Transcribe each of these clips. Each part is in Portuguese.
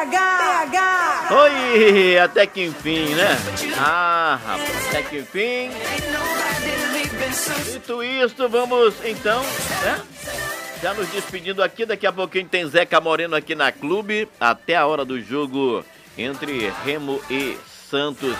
Oi, até que enfim, né? Ah, rapaz, até que enfim. Dito isto, vamos então, né? Já nos despedindo aqui, daqui a pouquinho tem Zeca Moreno aqui na Clube, até a hora do jogo entre Remo e Santos.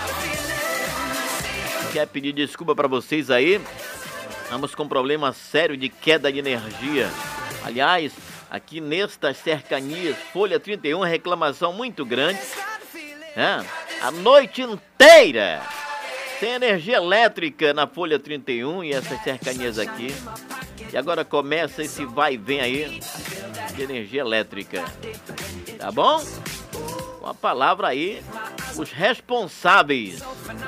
Quer pedir desculpa pra vocês aí? Estamos com problema sério de queda de energia. Aliás, aqui nestas cercanias, Folha 31, reclamação muito grande. A noite inteira sem energia elétrica na Folha 31 e essas cercanias aqui. E agora começa esse vai e vem aí de energia elétrica. Tá bom? Com a palavra aí, os responsáveis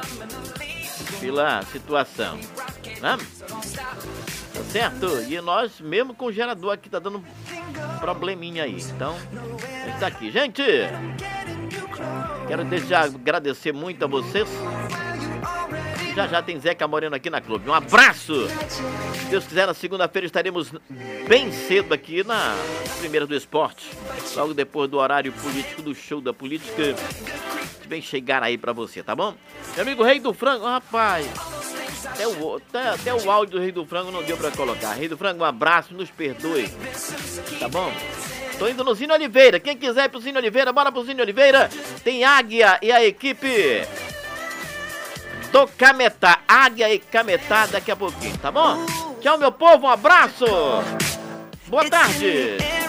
pela situação. Né? Tá certo? E nós, mesmo com o gerador aqui, tá dando probleminha aí. Então, a gente tá aqui. Gente, quero agradecer muito a vocês. Já tem Zeca Moreno aqui na Clube. Um abraço! Se Deus quiser, na segunda-feira estaremos bem cedo aqui na Primeira do Esporte. Logo depois do horário político, do show da política. Vem chegar aí pra você, tá bom? Meu amigo Rei do Frango, rapaz. Até o áudio do Rei do Frango não deu pra colocar. Rei do Frango, um abraço, nos perdoe. Tá bom? Tô indo no Zine Oliveira. Quem quiser ir pro Zine Oliveira, bora pro Zine Oliveira. Tem Águia e a equipe do Cametá. Águia e Cametá daqui a pouquinho, tá bom? Tchau, meu povo, um abraço. Boa tarde.